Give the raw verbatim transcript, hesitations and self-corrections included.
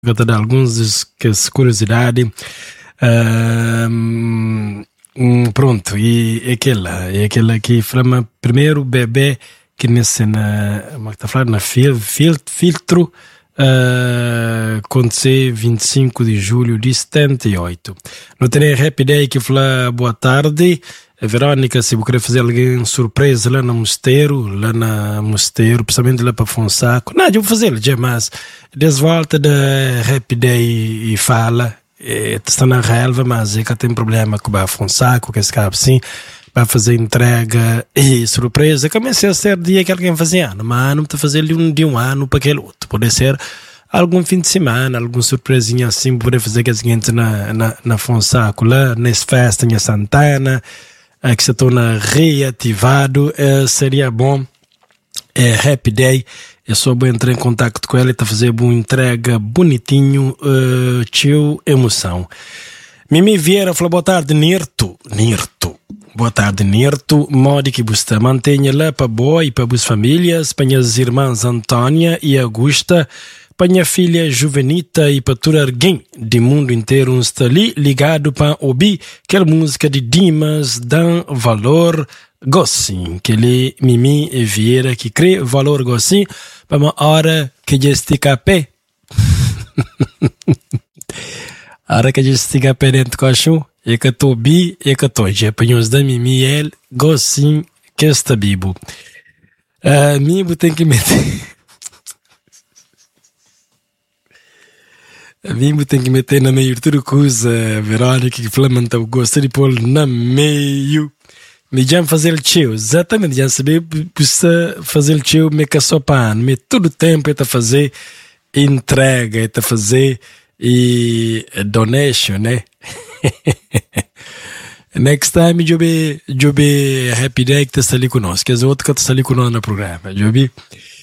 Gata de alguns que curiosidade. Ahm, hum, pronto, e é aquela, é aquela que flama primeiro bebê que nesse na, como é que tá falando, na fil, fil, filtro, uh, aconteceu vinte e cinco de julho de setenta e oito. No tem Happy Day que fala boa tarde. A Verônica, se você querer fazer alguém surpresa lá no mosteiro, lá na mosteiro, principalmente lá para Fonsaco, não, eu vou fazer já, mas desvolta da Happy Day e fala, está na relva, mas é que tem problema com o Fonsaco, que escapa assim, para fazer entrega e surpresa. Comecei a ser dia que alguém fazia ano, mas não está fazendo um, de um ano para aquele outro. Pode ser algum fim de semana, alguma surpresinha assim, poder fazer que a seguinte na, na, na Fonsaco, lá, nessa festa em Santana, que se torna reativado, é, seria bom. É Happy Day. É só bom entrar em contato com ela e tá fazer uma entrega bonitinho, uh, tio, emoção. Mimi Vieira falou boa tarde, Nirto. Nirto. Boa tarde, Nirto. Modo que você mantenha lá para boa e para as famílias, para as irmãs Antônia e Augusta, para minha filha Juvenita e para todo alguém do mundo inteiro está ali ligado para ouvir aquela música de Dimas Dan Valor Gossin, que ele Mimi Vieira que crê valor Gossin para uma hora que já estica a pé. A hora que já estica a pé dentro do cachorro, é que estou bi, é que estou já para os da Mimi El Gossin que está bibo. A mim tem que meter A mim tem que meter na meio de tudo coisa, Verônica, que Flamanta gosta de pôr na meio. Me já fazer o tio, exatamente, já saber precisa fazer o tio, me caçou para me todo o tempo é fazer entrega, é fazer e donation, né? Next time, Joby, Joby Happy Day que está ali conosco, que é o outro que está ali conosco no programa, Joby.